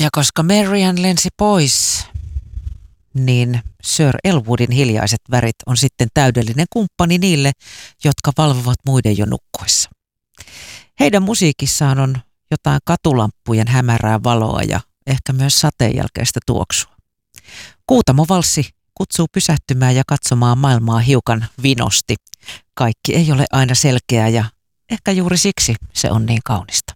Ja koska Marian lensi pois, niin Sir Elwoodin hiljaiset värit on sitten täydellinen kumppani niille, jotka valvovat muiden jo nukkuessa. Heidän musiikissaan on jotain katulamppujen hämärää valoa ja ehkä myös sateenjälkeistä tuoksua. Kuutamovalssi kutsuu pysähtymään ja katsomaan maailmaa hiukan vinosti. Kaikki ei ole aina selkeää ja ehkä juuri siksi se on niin kaunista.